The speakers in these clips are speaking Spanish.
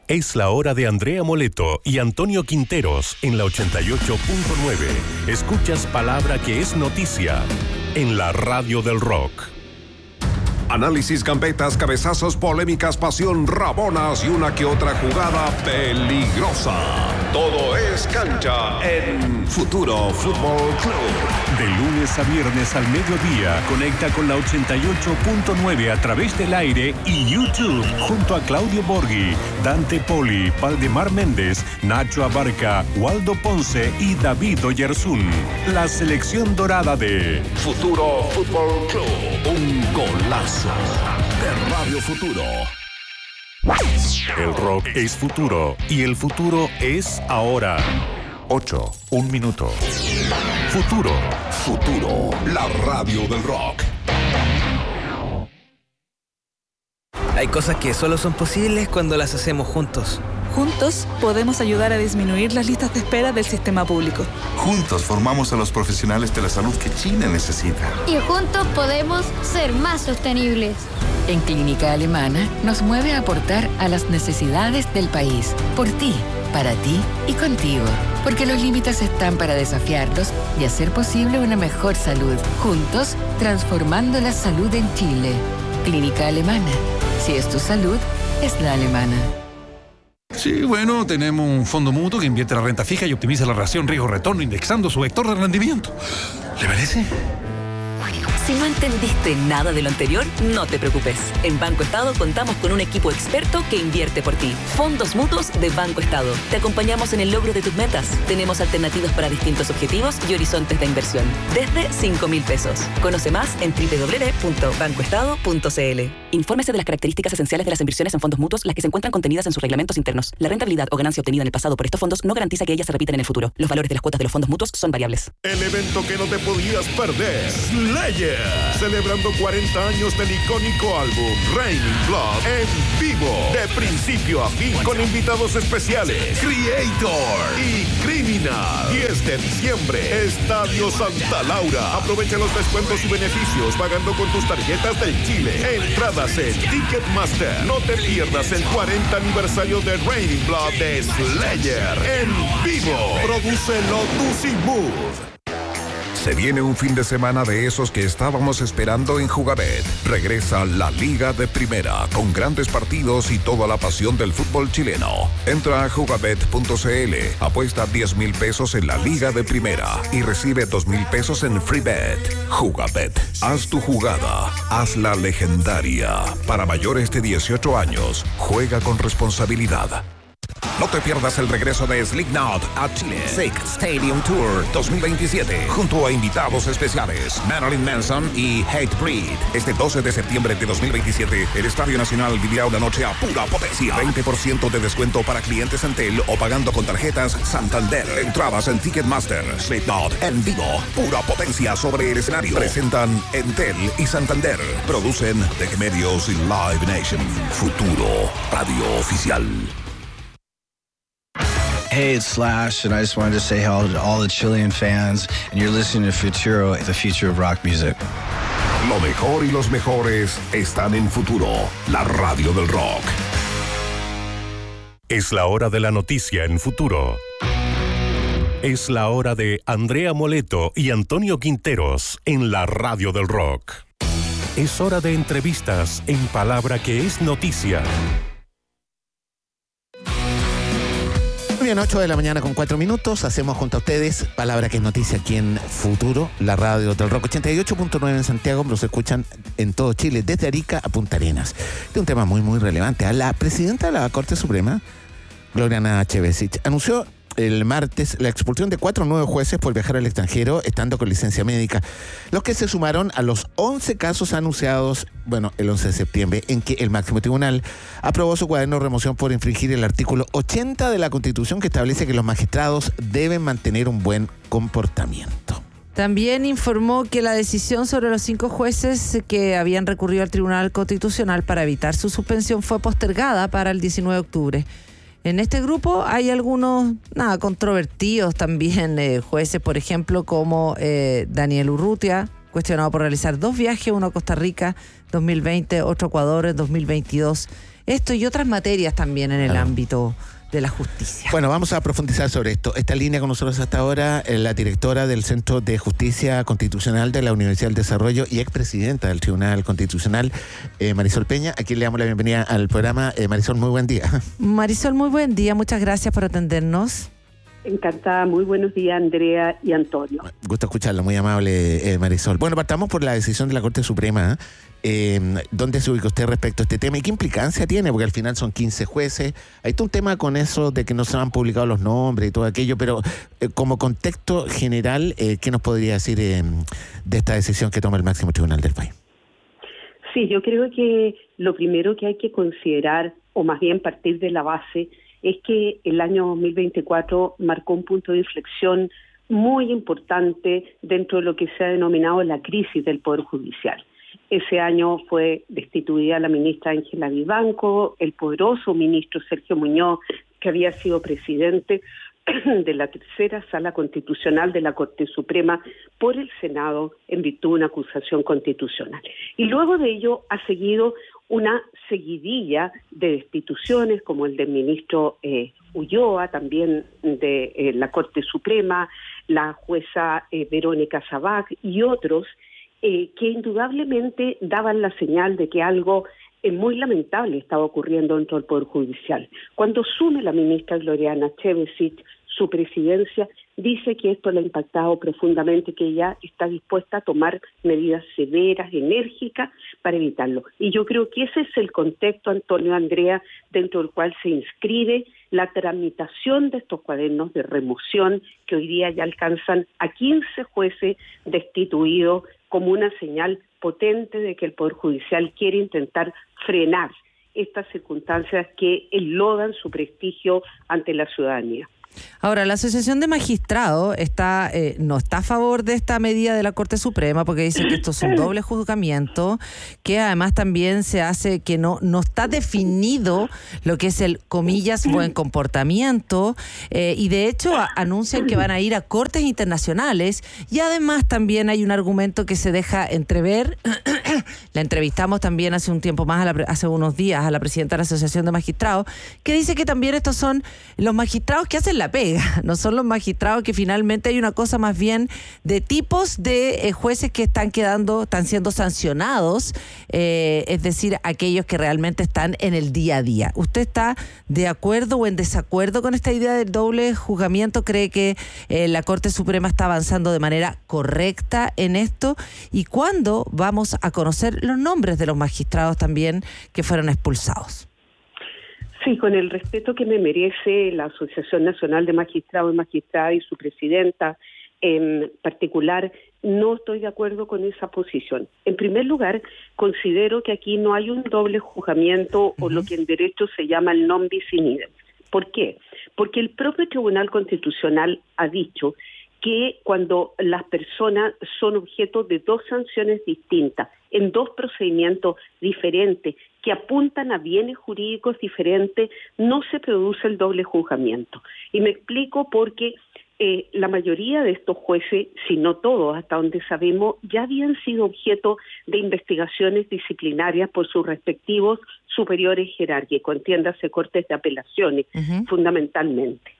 Es la hora de Andrea Moleto y Antonio Quinteros en la 88.9. Escuchas palabra que es noticia en la radio del rock. Análisis, gambetas, cabezazos, polémicas, pasión, rabonas y una que otra jugada peligrosa. Todo es cancha en Futuro Fútbol Club. De lunes a viernes al mediodía, conecta con la 88.9 a través del aire y YouTube, junto a Claudio Borghi, Dante Poli, Valdemar Méndez, Nacho Abarca, Waldo Ponce y David Oyarzún. La selección dorada de Futuro Fútbol Club. Un golazo de Radio Futuro. El rock es futuro y el futuro es ahora. 8, 1 minuto. Futuro. Futuro, la radio del rock. Hay cosas que solo son posibles cuando las hacemos juntos. Juntos podemos ayudar a disminuir las listas de espera del sistema público. Juntos formamos a los profesionales de la salud que China necesita. Y juntos podemos ser más sostenibles. En Clínica Alemana nos mueve a aportar a las necesidades del país. Por ti, para ti y contigo. Porque los límites están para desafiarlos y hacer posible una mejor salud. Juntos, transformando la salud en Chile. Clínica Alemana. Si es tu salud, es la alemana. Sí, bueno, tenemos un fondo mutuo que invierte la renta fija y optimiza la relación riesgo-retorno indexando su vector de rendimiento. ¿Le parece? Si no entendiste nada de lo anterior, no te preocupes. En Banco Estado contamos con un equipo experto que invierte por ti. Fondos mutuos de Banco Estado. Te acompañamos en el logro de tus metas. Tenemos alternativas para distintos objetivos y horizontes de inversión. Desde 5.000 pesos. Conoce más en www.bancoestado.cl. Infórmese de las características esenciales de las inversiones en fondos mutuos, las que se encuentran contenidas en sus reglamentos internos. La rentabilidad o ganancia obtenida en el pasado por estos fondos no garantiza que ellas se repitan en el futuro. Los valores de las cuotas de los fondos mutuos son variables. El evento que no te podías perder. Slayer. Celebrando 40 años del icónico álbum Raining Blood en vivo, de principio a fin, con invitados especiales Creator y Criminal. 10 de diciembre, Estadio Santa Laura. Aprovecha los descuentos y beneficios pagando con tus tarjetas del Chile. Entradas en Ticketmaster. No te pierdas el 40 aniversario de Raining Blood de Slayer en vivo. Produce Lotus y Mood. Se viene un fin de semana de esos que estábamos esperando en Jugabet. Regresa la Liga de Primera, con grandes partidos y toda la pasión del fútbol chileno. Entra a jugabet.cl, apuesta 10,000 pesos en la Liga de Primera y recibe 2,000 pesos en FreeBet. Jugabet, haz tu jugada, hazla legendaria. Para mayores de 18 años, juega con responsabilidad. No te pierdas el regreso de Slipknot a Chile. Sick Stadium Tour 2027. Junto a invitados especiales Marilyn Manson y Hatebreed. Este 12 de septiembre de 2027, el Estadio Nacional vivirá una noche a pura potencia. 20% de descuento para clientes Entel o pagando con tarjetas Santander. Entradas en Ticketmaster. Slipknot en vivo. Pura potencia sobre el escenario. Presentan Entel y Santander. Producen TG Medios y Live Nation. Futuro Radio Oficial. Hey, it's Slash, and I just wanted to say hello to all the Chilean fans, and you're listening to Futuro, the future of rock music. Lo mejor y los mejores están en Futuro, la radio del rock. Es la hora de la noticia en Futuro. Es la hora de Andrea Moleto y Antonio Quinteros en la radio del rock. Es hora de entrevistas en palabra que es noticia. Muy bien, 8 de la mañana con 4 minutos. Hacemos junto a ustedes palabra que es noticia aquí en Futuro, la radio del rock. 88.9 en Santiago, pero se escuchan en todo Chile, desde Arica a Punta Arenas. De un tema muy, muy relevante. A la presidenta de la Corte Suprema, Gloriana Chevesich, anunció el martes la expulsión de 4 nuevos jueces por viajar al extranjero estando con licencia médica, los que se sumaron a los 11 casos anunciados, el 11 de septiembre, en que el máximo tribunal aprobó su cuaderno de remoción por infringir el artículo 80 de la Constitución, que establece que los magistrados deben mantener un buen comportamiento. También informó que la decisión sobre los 5 jueces que habían recurrido al Tribunal Constitucional para evitar su suspensión fue postergada para el 19 de octubre. En este grupo hay algunos controvertidos también, jueces, por ejemplo, como Daniel Urrutia, cuestionado por realizar 2 viajes, uno a Costa Rica 2020, otro a Ecuador en 2022. esto y otras materias también en el ámbito de la justicia. Bueno, vamos a profundizar sobre esto. Esta línea con nosotros hasta ahora, la directora del Centro de Justicia Constitucional de la Universidad del Desarrollo y expresidenta del Tribunal Constitucional, Marisol Peña, a quien le damos la bienvenida al programa. Marisol, muy buen día. Marisol, muy buen día, muchas gracias por atendernos. Encantada, muy buenos días, Andrea y Antonio. Gusto escucharlo, muy amable, Marisol. Bueno, partamos por la decisión de la Corte Suprema. ¿Dónde se ubica usted respecto a este tema y qué implicancia tiene? Porque al final son 15 jueces. Hay todo un tema con eso de que no se han publicado los nombres y todo aquello, pero como contexto general, ¿qué nos podría decir de esta decisión que toma el máximo tribunal del país? Sí, yo creo que lo primero que hay que considerar, o más bien partir de la base, es que el año 2024 marcó un punto de inflexión muy importante dentro de lo que se ha denominado la crisis del Poder Judicial. Ese año fue destituida la ministra Ángela Vivanco, el poderoso ministro Sergio Muñoz, que había sido presidente de la tercera Sala Constitucional de la Corte Suprema por el Senado en virtud de una acusación constitucional. Y luego de ello ha seguido una seguidilla de destituciones, como el del ministro Ulloa, también de la Corte Suprema, la jueza Verónica Sabac y otros, que indudablemente daban la señal de que algo muy lamentable estaba ocurriendo dentro del Poder Judicial. Cuando asume la ministra Gloriana Chevesic su presidencia, dice que esto le ha impactado profundamente, que ella está dispuesta a tomar medidas severas, enérgicas, para evitarlo. Y yo creo que ese es el contexto, Antonio, Andrea, dentro del cual se inscribe la tramitación de estos cuadernos de remoción, que hoy día ya alcanzan a 15 jueces destituidos, como una señal potente de que el Poder Judicial quiere intentar frenar estas circunstancias que enlodan su prestigio ante la ciudadanía. Ahora, la Asociación de Magistrados no está a favor de esta medida de la Corte Suprema porque dice que esto es un doble juzgamiento, que además también se hace que no está definido lo que es el, comillas, buen comportamiento, y de hecho anuncian que van a ir a cortes internacionales, y además también hay un argumento que se deja entrever. La entrevistamos también hace un tiempo más, hace unos días, a la presidenta de la Asociación de Magistrados, que dice que también estos son los magistrados que hacen la pega, no son los magistrados, que finalmente hay una cosa más bien de tipos de jueces que están siendo sancionados, es decir, aquellos que realmente están en el día a día. ¿Usted está de acuerdo o en desacuerdo con esta idea del doble juzgamiento? ¿Cree que la Corte Suprema está avanzando de manera correcta en esto? ¿Y cuándo vamos a conocer los nombres de los magistrados también que fueron expulsados? Sí, con el respeto que me merece la Asociación Nacional de Magistrados y Magistradas y su presidenta en particular, no estoy de acuerdo con esa posición. En primer lugar, considero que aquí no hay un doble juzgamiento o lo que en derecho se llama el non bis in idem. ¿Por qué? Porque el propio Tribunal Constitucional ha dicho que cuando las personas son objeto de dos sanciones distintas, en dos procedimientos diferentes, que apuntan a bienes jurídicos diferentes, no se produce el doble juzgamiento. Y me explico porque la mayoría de estos jueces, si no todos, hasta donde sabemos, ya habían sido objeto de investigaciones disciplinarias por sus respectivos superiores jerárquicos, entiéndase cortes de apelaciones, fundamentalmente.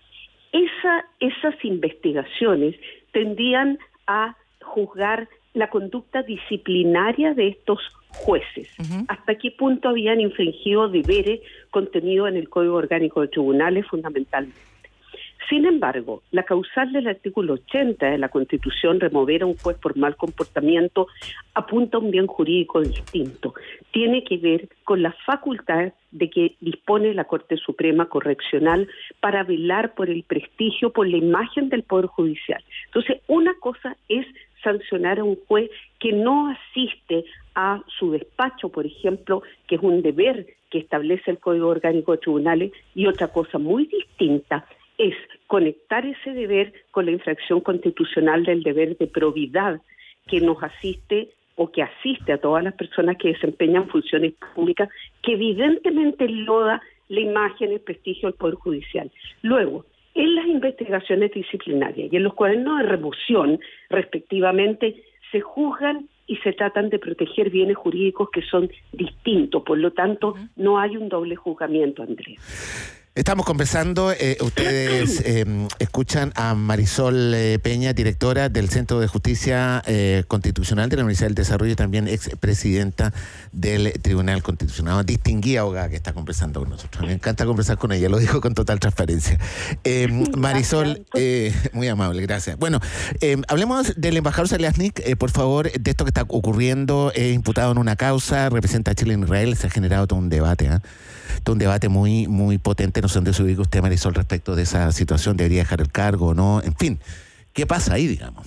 Esas investigaciones tendían a juzgar la conducta disciplinaria de estos jueces, hasta qué punto habían infringido deberes contenidos en el Código Orgánico de Tribunales fundamentalmente. Sin embargo, la causal del artículo 80 de la Constitución, remover a un juez por mal comportamiento, apunta a un bien jurídico distinto. Tiene que ver con la facultad de que dispone la Corte Suprema Correccional para velar por el prestigio, por la imagen del Poder Judicial. Entonces, una cosa es sancionar a un juez que no asiste a su despacho, por ejemplo, que es un deber que establece el Código Orgánico de Tribunales, y otra cosa muy distinta es conectar ese deber con la infracción constitucional del deber de probidad que nos asiste o que asiste a todas las personas que desempeñan funciones públicas, que evidentemente enloda la imagen, el prestigio del Poder Judicial. Luego, en las investigaciones disciplinarias y en los cuadernos de remoción, respectivamente, se juzgan y se tratan de proteger bienes jurídicos que son distintos. Por lo tanto, no hay un doble juzgamiento, Andrea. Estamos conversando, ustedes escuchan a Marisol Peña, directora del Centro de Justicia Constitucional de la Universidad del Desarrollo y también expresidenta del Tribunal Constitucional, distinguida abogada que está conversando con nosotros. Me encanta conversar con ella, lo dijo con total transparencia. Marisol, muy amable, gracias. Bueno, hablemos del embajador Zaliaznik, por favor, de esto que está ocurriendo. Es imputado en una causa, representa a Chile en Israel, se ha generado todo un debate, todo un debate muy, muy potente. No sé dónde se ubica usted, Marisol, respecto de esa situación, debería dejar el cargo o no, en fin, ¿qué pasa ahí, digamos?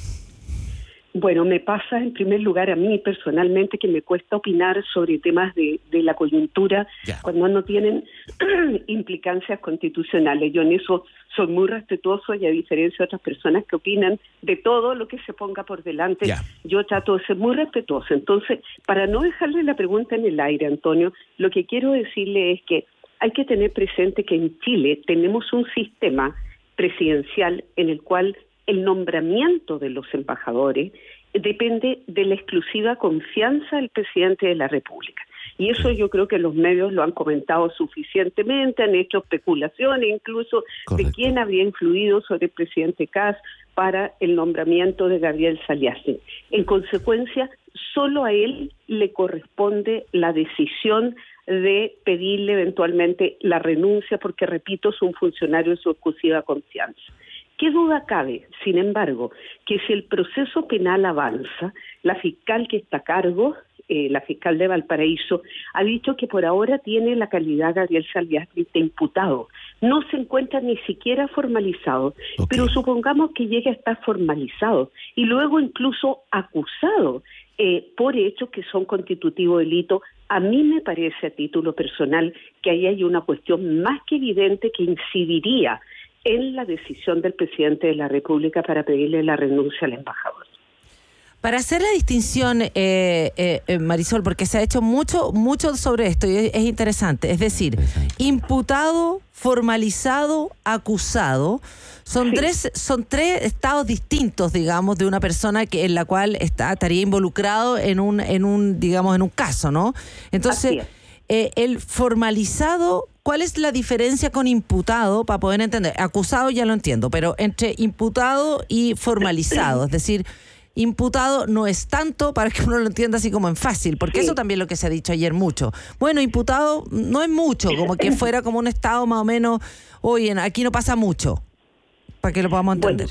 Bueno, me pasa en primer lugar a mí personalmente que me cuesta opinar sobre temas de la coyuntura cuando no tienen implicancias constitucionales. Yo en eso soy muy respetuoso y a diferencia de otras personas que opinan de todo lo que se ponga por delante, yo trato de ser muy respetuoso. Entonces, para no dejarle la pregunta en el aire, Antonio, lo que quiero decirle es que hay que tener presente que en Chile tenemos un sistema presidencial en el cual el nombramiento de los embajadores depende de la exclusiva confianza del presidente de la República. Y eso yo creo que los medios lo han comentado suficientemente, han hecho especulaciones incluso de quién habría influido sobre el presidente Kast para el nombramiento de Gabriel Zaliaznik. En consecuencia, solo a él le corresponde la decisión de pedirle eventualmente la renuncia, porque, repito, es un funcionario de su exclusiva confianza. ¿Qué duda cabe, sin embargo, que si el proceso penal avanza, la fiscal que está a cargo, la fiscal de Valparaíso, ha dicho que por ahora tiene la calidad Gabriel Zaliaznik de imputado. No se encuentra ni siquiera formalizado, pero supongamos que llegue a estar formalizado y luego incluso acusado por hechos que son constitutivos de delito. A mí me parece, a título personal, que ahí hay una cuestión más que evidente que incidiría en la decisión del presidente de la República para pedirle la renuncia al embajador. Para hacer la distinción, Marisol, porque se ha hecho mucho sobre esto y es interesante, es decir, imputado, formalizado, acusado, son tres estados distintos, digamos, de una persona en la cual estaría involucrado en un caso, ¿no? Entonces, el formalizado, ¿cuál es la diferencia con imputado para poder entender? Acusado ya lo entiendo, pero entre imputado y formalizado, es decir, imputado no es tanto, para que uno lo entienda así como en fácil, porque eso también es lo que se ha dicho ayer mucho. Bueno, imputado no es mucho, como que fuera como un estado más o menos, oye, aquí no pasa mucho, para que lo podamos entender.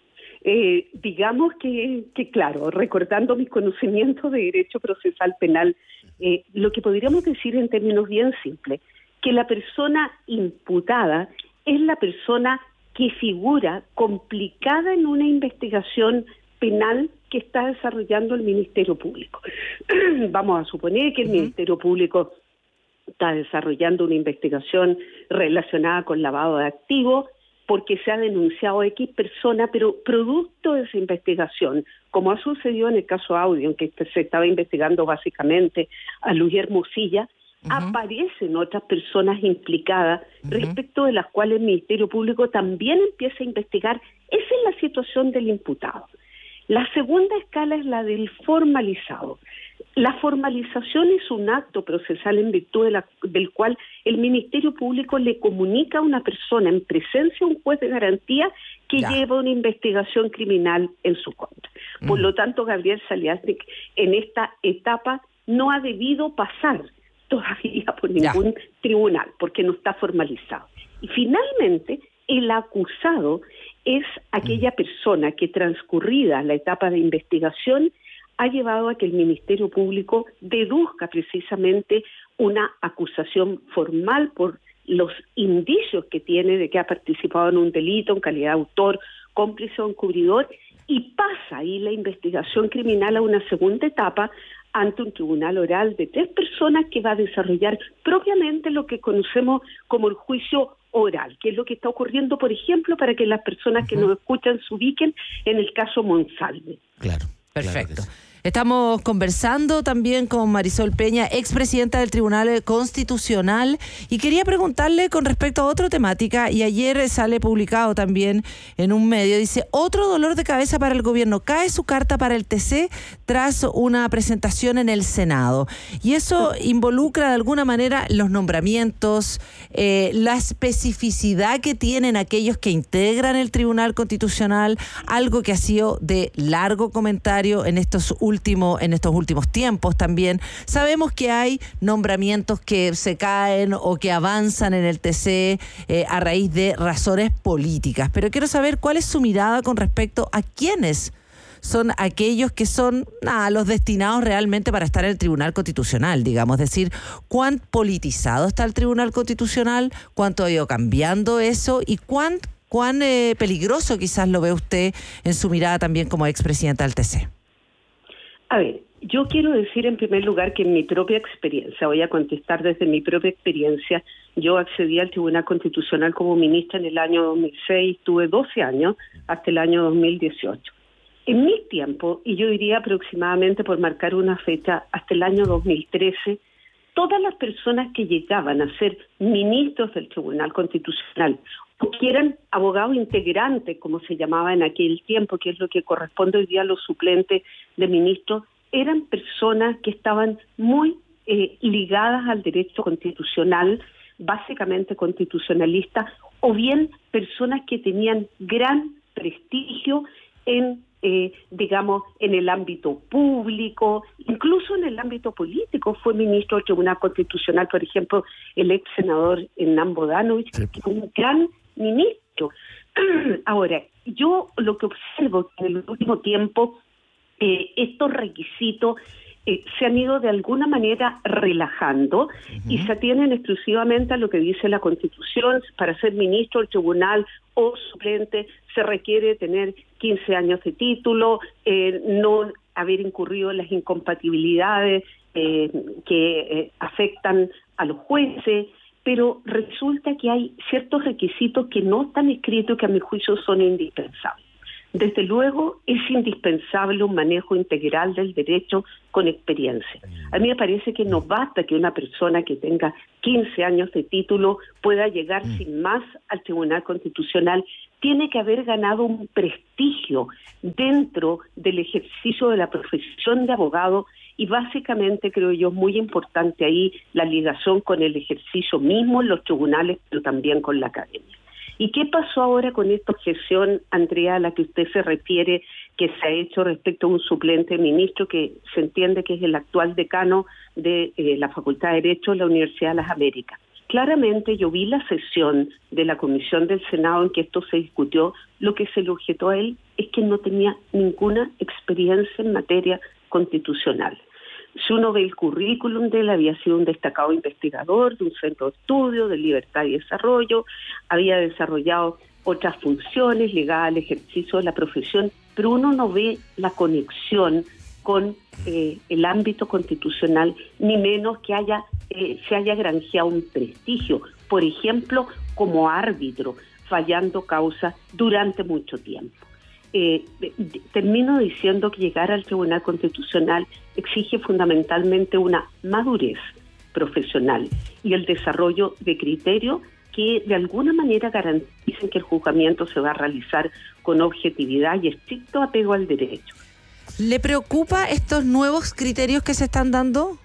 Bueno, digamos que claro, recordando mis conocimientos de derecho procesal penal, lo que podríamos decir en términos bien simples, que la persona imputada es la persona que figura complicada en una investigación penal que está desarrollando el Ministerio Público. Vamos a suponer que el Ministerio Público está desarrollando una investigación relacionada con lavado de activos porque se ha denunciado a X persona, pero producto de esa investigación, como ha sucedido en el caso Audio, en que se estaba investigando básicamente a Luis Hermosilla, aparecen otras personas implicadas respecto de las cuales el Ministerio Público también empieza a investigar. Esa es la situación del imputado. La segunda escala es la del formalizado. La formalización es un acto procesal en virtud del cual el Ministerio Público le comunica a una persona en presencia de un juez de garantía que lleva una investigación criminal en su contra. Por lo tanto, Gabriel Zaliaznik en esta etapa no ha debido pasar todavía por ningún tribunal porque no está formalizado. Y finalmente, el acusado es aquella persona que, transcurrida la etapa de investigación, ha llevado a que el Ministerio Público deduzca precisamente una acusación formal por los indicios que tiene de que ha participado en un delito en calidad de autor, cómplice o encubridor, y pasa ahí la investigación criminal a una segunda etapa ante un tribunal oral de 3 personas que va a desarrollar propiamente lo que conocemos como el juicio oral, que es lo que está ocurriendo, por ejemplo, para que las personas que nos escuchan se ubiquen en el caso Monsalve. Claro. Perfecto. Estamos conversando también con Marisol Peña, expresidenta del Tribunal Constitucional, y quería preguntarle con respecto a otra temática, y ayer sale publicado también en un medio, dice, otro dolor de cabeza para el gobierno, cae su carta para el TC tras una presentación en el Senado, y eso involucra de alguna manera los nombramientos, la especificidad que tienen aquellos que integran el Tribunal Constitucional, algo que ha sido de largo comentario en estos últimos tiempos también. Sabemos que hay nombramientos que se caen o que avanzan en el TC a raíz de razones políticas, pero quiero saber cuál es su mirada con respecto a quiénes son aquellos que son los destinados realmente para estar en el Tribunal Constitucional, digamos, es decir, cuán politizado está el Tribunal Constitucional, cuánto ha ido cambiando eso y cuán peligroso quizás lo ve usted en su mirada también como expresidenta del TC. A ver, yo quiero decir en primer lugar que en mi propia experiencia, voy a contestar desde mi propia experiencia, yo accedí al Tribunal Constitucional como ministra en el año 2006, tuve 12 años hasta el año 2018. En mi tiempo, y yo diría aproximadamente por marcar una fecha, hasta el año 2013, todas las personas que llegaban a ser ministros del Tribunal Constitucional, o que eran abogados integrantes, como se llamaba en aquel tiempo, que es lo que corresponde hoy día a los suplentes de ministros, eran personas que estaban muy ligadas al derecho constitucional, básicamente constitucionalistas, o bien personas que tenían gran prestigio en el ámbito público, incluso en el ámbito político. Fue ministro del Tribunal Constitucional, por ejemplo, el ex senador Hernán Bodanovich, que fue un gran ministro. Ahora, yo lo que observo que en el último tiempo estos requisitos se han ido de alguna manera relajando y se atienen exclusivamente a lo que dice la Constitución. Para ser ministro del tribunal o suplente se requiere tener 15 años de título, no haber incurrido en las incompatibilidades que afectan a los jueces, pero resulta que hay ciertos requisitos que no están escritos que a mi juicio son indispensables. Desde luego es indispensable un manejo integral del derecho con experiencia. A mí me parece que no basta que una persona que tenga 15 años de título pueda llegar sin más al Tribunal Constitucional. Tiene que haber ganado un prestigio dentro del ejercicio de la profesión de abogado y básicamente creo yo es muy importante ahí la ligación con el ejercicio mismo en los tribunales, pero también con la academia. ¿Y qué pasó ahora con esta objeción, Andrea, a la que usted se refiere, que se ha hecho respecto a un suplente ministro que se entiende que es el actual decano de la Facultad de Derecho de la Universidad de las Américas? Claramente yo vi la sesión de la Comisión del Senado en que esto se discutió. Lo que se le objetó a él es que no tenía ninguna experiencia en materia constitucional. Si uno ve el currículum de él, había sido un destacado investigador de un centro de estudio de libertad y desarrollo, había desarrollado otras funciones ligadas al ejercicio de la profesión, pero uno no ve la conexión con el ámbito constitucional, ni menos que se haya granjeado un prestigio, por ejemplo, como árbitro, fallando causas durante mucho tiempo. Termino diciendo que llegar al Tribunal Constitucional exige fundamentalmente una madurez profesional y el desarrollo de criterios que de alguna manera garanticen que el juzgamiento se va a realizar con objetividad y estricto apego al derecho. ¿Le preocupa estos nuevos criterios que se están dando?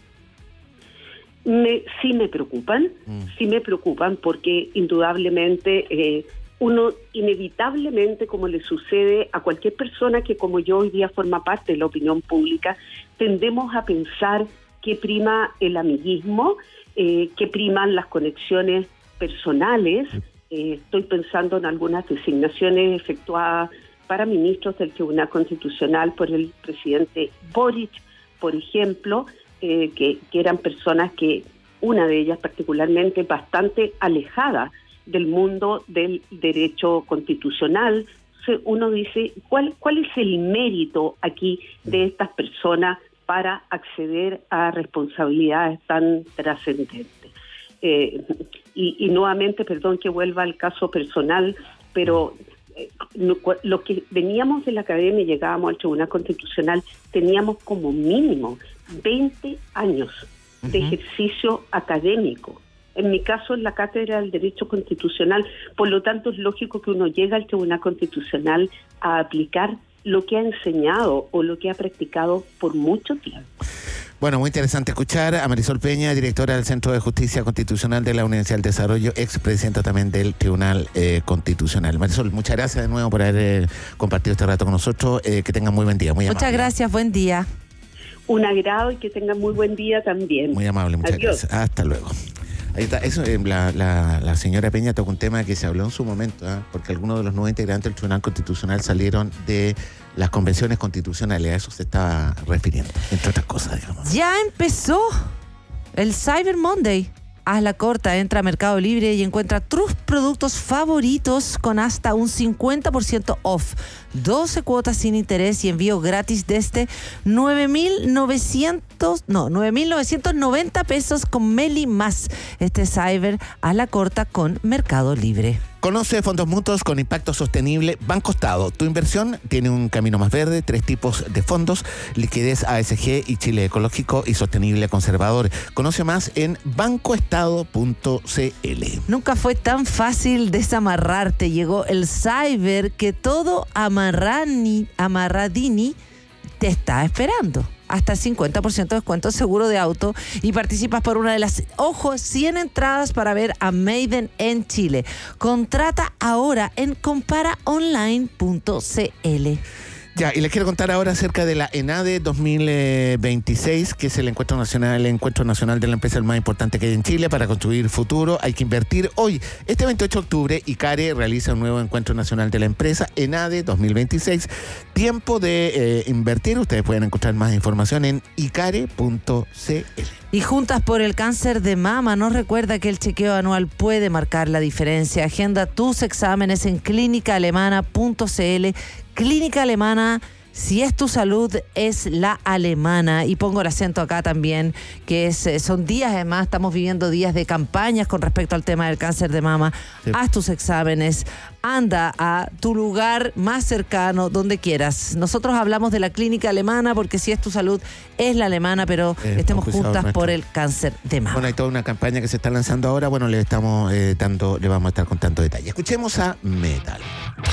Sí me preocupan porque indudablemente uno inevitablemente, como le sucede a cualquier persona que como yo hoy día forma parte de la opinión pública, tendemos a pensar que prima el amiguismo, que priman las conexiones personales. Estoy pensando en algunas designaciones efectuadas para ministros del Tribunal Constitucional por el presidente Boric, por ejemplo, que eran personas que, una de ellas particularmente, bastante alejada del mundo del derecho constitucional. Uno dice, ¿cuál es el mérito aquí de estas personas para acceder a responsabilidades tan trascendentes? Y nuevamente, perdón que vuelva al caso personal, pero los que veníamos de la academia y llegábamos al Tribunal Constitucional, teníamos como mínimo 20 años de ejercicio académico. En mi caso, en la cátedra del Derecho Constitucional, por lo tanto es lógico que uno llegue al Tribunal Constitucional a aplicar lo que ha enseñado o lo que ha practicado por mucho tiempo. Bueno, muy interesante escuchar a Marisol Peña, directora del Centro de Justicia Constitucional de la Universidad del Desarrollo, expresidenta también del Tribunal Constitucional. Marisol, muchas gracias de nuevo por haber compartido este rato con nosotros. Que tengan muy buen día. Muy amable. Muchas gracias, buen día. Un agrado y que tengan muy buen día también. Muy amable, muchas gracias. Hasta luego. Ahí está. Eso, la señora Peña tocó un tema que se habló en su momento, porque algunos de los nuevos integrantes del Tribunal Constitucional salieron de las convenciones constitucionales. A eso se estaba refiriendo, entre otras cosas, digamos. Ya empezó el Cyber Monday. Haz la corta, entra a Mercado Libre y encuentra tus productos favoritos con hasta un 50% off. 12 cuotas sin interés y envío gratis desde 9,990 pesos con Meli Más. Este Cyber a la corta con Mercado Libre. Conoce fondos mutuos con impacto sostenible Banco Estado. Tu inversión tiene un camino más verde, 3 tipos de fondos, liquidez ASG y Chile Ecológico y Sostenible Conservador. Conoce más en bancoestado.cl. Nunca fue tan fácil desamarrarte. Llegó el Cyber que todo amarradini te está esperando. Hasta 50% de descuento seguro de auto y participas por una de las, 100 entradas para ver a Maiden en Chile. Contrata ahora en comparaonline.cl. Ya, y les quiero contar ahora acerca de la ENADE 2026, que es el encuentro nacional de la empresa el más importante que hay en Chile para construir futuro. Hay que invertir hoy. Este 28 de octubre, ICARE realiza un nuevo encuentro nacional de la empresa, ENADE 2026. Tiempo de invertir. Ustedes pueden encontrar más información en icare.cl. Y Juntas por el Cáncer de Mama nos recuerda que el chequeo anual puede marcar la diferencia. Agenda tus exámenes en clínicaalemana.cl. Clínica Alemana, si es tu salud, es la alemana. Y pongo el acento acá también, que son días, además, estamos viviendo días de campañas con respecto al tema del cáncer de mama. Sí. Haz tus exámenes, anda a tu lugar más cercano, donde quieras. Nosotros hablamos de la Clínica Alemana porque si es tu salud, es la alemana, pero estemos juntas por el cáncer de mama. Bueno, hay toda una campaña que se está lanzando ahora. Bueno, le vamos a estar contando detalles. Escuchemos a Metal.